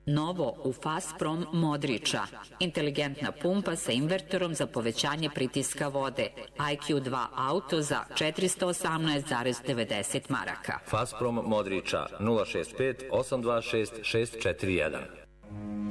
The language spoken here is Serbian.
Novo u Fasprom Modriča. Inteligentna pumpa sa invertorom za povećanje pritiska vode. IQ2 auto za 418,90 maraka. Fasprom Modriča 065 826 641.